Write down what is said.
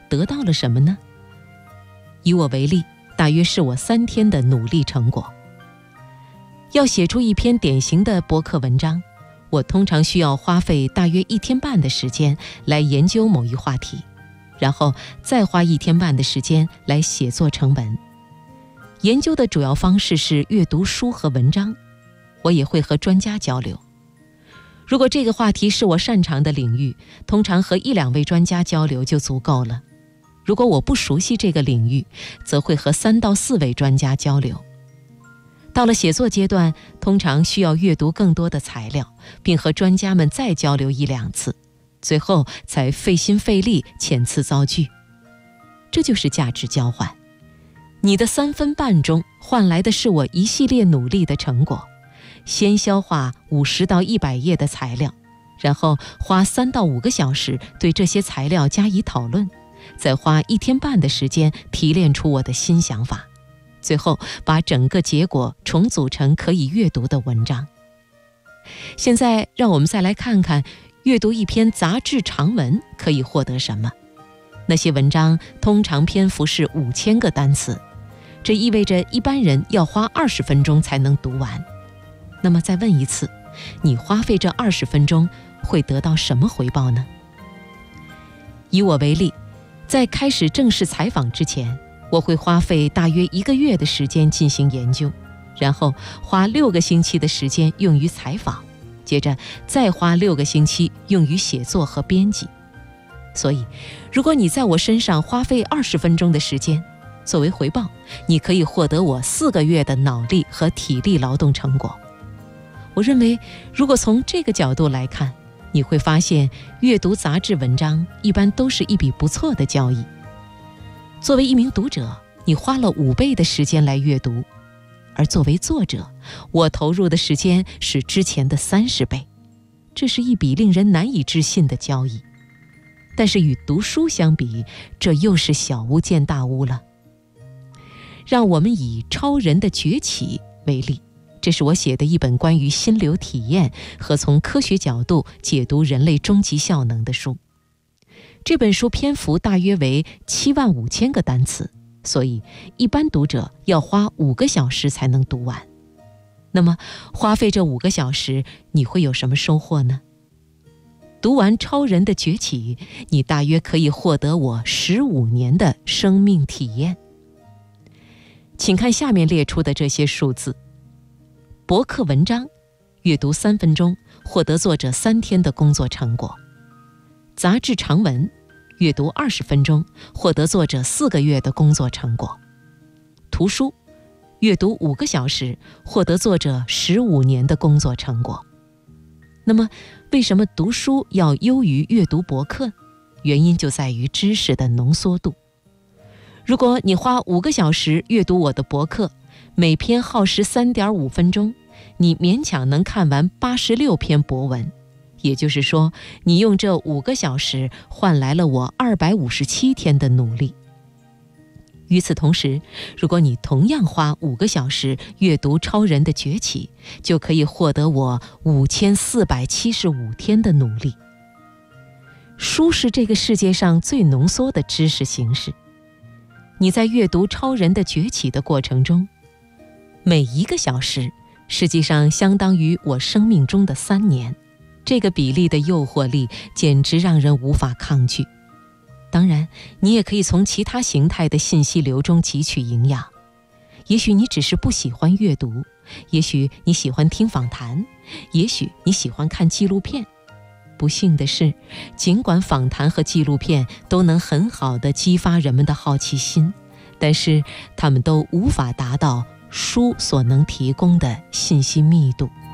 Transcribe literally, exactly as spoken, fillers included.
得到了什么呢？以我为例，大约是我三天的努力成果。要写出一篇典型的博客文章，我通常需要花费大约一天半的时间来研究某一话题，然后再花一天半的时间来写作成文。研究的主要方式是阅读书和文章，我也会和专家交流。如果这个话题是我擅长的领域，通常和一两位专家交流就足够了。如果我不熟悉这个领域，则会和三到四位专家交流。到了写作阶段，通常需要阅读更多的材料，并和专家们再交流一两次，最后才费心费力遣词造句。这就是价值交换。你的三分半钟换来的是我一系列努力的成果。先消化五十到一百页的材料，然后花三到五个小时对这些材料加以讨论，再花一天半的时间提炼出我的新想法，最后把整个结果重组成可以阅读的文章。现在让我们再来看看阅读一篇杂志长文可以获得什么。那些文章通常篇幅是五千个单词，这意味着一般人要花二十分钟才能读完。那么再问一次，你花费这二十分钟会得到什么回报呢？以我为例，在开始正式采访之前，我会花费大约一个月的时间进行研究，然后花六个星期的时间用于采访，接着再花六个星期用于写作和编辑。所以，如果你在我身上花费二十分钟的时间，作为回报，你可以获得我四个月的脑力和体力劳动成果。我认为，如果从这个角度来看，你会发现阅读杂志文章一般都是一笔不错的交易。作为一名读者，你花了五倍的时间来阅读，而作为作者，我投入的时间是之前的三十倍。这是一笔令人难以置信的交易。但是与读书相比，这又是小巫见大巫了。让我们以《超人的崛起》为例，这是我写的一本关于心流体验和从科学角度解读人类终极效能的书。这本书篇幅大约为七万五千个单词，所以一般读者要花五个小时才能读完。那么花费这五个小时，你会有什么收获呢？读完《超人的崛起》，你大约可以获得我十五年的生命体验。请看下面列出的这些数字。博客文章，阅读三分钟，获得作者三天的工作成果；杂志长文，阅读二十分钟，获得作者四个月的工作成果；图书，阅读五个小时，获得作者十五年的工作成果。那么，为什么读书要优于阅读博客？原因就在于知识的浓缩度。如果你花五个小时阅读我的博客，每篇耗时 三点五分钟，你勉强能看完八十六篇博文，也就是说，你用这五个小时换来了我二百五十七天的努力。与此同时，如果你同样花五个小时阅读《超人的崛起》，就可以获得我五千四百七十五天的努力。书是这个世界上最浓缩的知识形式。你在阅读《超人的崛起》的过程中，每一个小时实际上相当于我生命中的三年，这个比例的诱惑力简直让人无法抗拒。当然，你也可以从其他形态的信息流中汲取营养。也许你只是不喜欢阅读，也许你喜欢听访谈，也许你喜欢看纪录片。不幸的是，尽管访谈和纪录片都能很好地激发人们的好奇心，但是它们都无法达到书所能提供的信息密度。